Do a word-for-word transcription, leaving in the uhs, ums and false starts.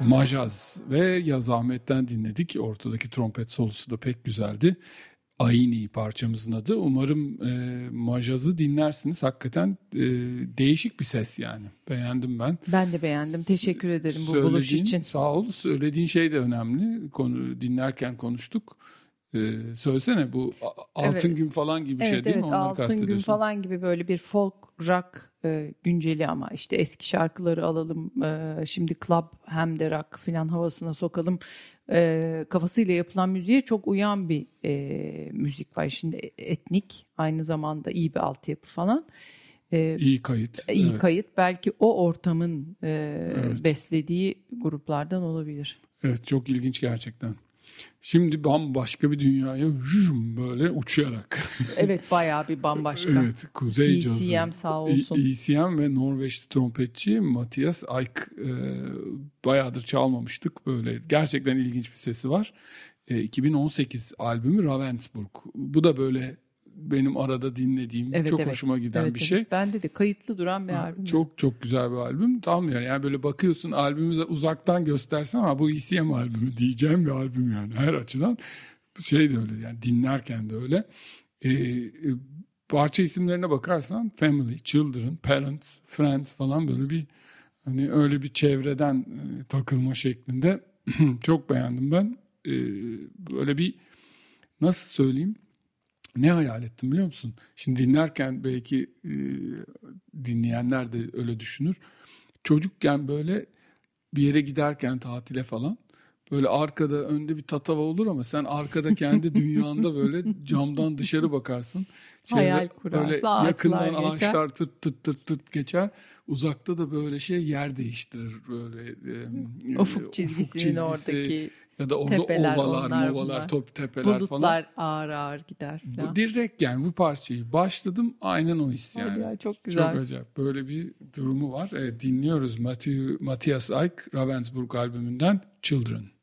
Majaz ve Yaz Ahmet'ten dinledik. Ortadaki trompet solosu da pek güzeldi. Aini parçamızın adı. Umarım e, Majaz'ı dinlersiniz. Hakikaten e, değişik bir ses yani. Beğendim ben. Ben de beğendim. Teşekkür ederim bu Söylediğin, buluş için. Sağ ol. Söylediğin şey de önemli. Konu dinlerken konuştuk. Ee, söylesene bu Altın Evet. Gün falan gibi bir Evet, şey değil evet, mi? Onları Altın Gün kastediyorsun. falan gibi böyle bir folk rock e, günceli ama işte eski şarkıları alalım. E, şimdi club hem de rock falan havasına sokalım. E, kafasıyla yapılan müziğe çok uyan bir e, müzik var. Şimdi etnik, aynı zamanda iyi bir altyapı falan. E, İyi kayıt. iyi Evet. kayıt. Belki o ortamın e, Evet. beslediği gruplardan olabilir. Evet, çok ilginç gerçekten. Şimdi bambaşka bir dünyaya vücum böyle uçarak. Evet, bayağı bir bambaşka. Evet, Kuzey E C M cazı. sağ olsun. E C M ve Norveçli trompetçi Mathias Ayk e, bayağıdır çalmamıştık. Böyle gerçekten ilginç bir sesi var. E, iki bin on sekiz albümü Ravensburg. Bu da böyle benim arada dinlediğim, Evet, çok evet. hoşuma giden Evet, bir evet. şey. Bende de kayıtlı duran bir Ha, albüm. Çok çok güzel bir albüm. Tam yani, yani böyle bakıyorsun albümü uzaktan göstersen ama bu E C M albümü diyeceğim bir albüm yani her açıdan. Şey de öyle yani, dinlerken de öyle. Ee, e, parça isimlerine bakarsan Family, Children, Parents, Friends falan böyle bir hani öyle bir çevreden e, takılma şeklinde. Çok beğendim ben. Ee, böyle bir, nasıl söyleyeyim? Ne hayal ettim biliyor musun? Şimdi dinlerken belki e, dinleyenler de öyle düşünür. Çocukken böyle bir yere giderken tatile falan böyle arkada önde bir tatava olur ama sen arkada kendi dünyanda böyle camdan dışarı bakarsın. Hayal kurarsın, böyle ağaçlar yakından geçer. ağaçlar tırt tırt tırt tırt geçer. Uzakta da böyle şey yer değiştirir böyle. E, Ufuk çizgisinin çizgisi, oradaki ya da orada tepeler, ovalar, onlar movalar, bunlar. top tepeler Bulutlar falan. ağır ağır gider Bu falan. direkt yani bu parçayı başladım, aynen o his Hadi yani. ya, çok güzel. Çok acayip. Böyle bir durumu var. Evet, dinliyoruz Matthew, Matthias Ayk Ravensburg albümünden Children.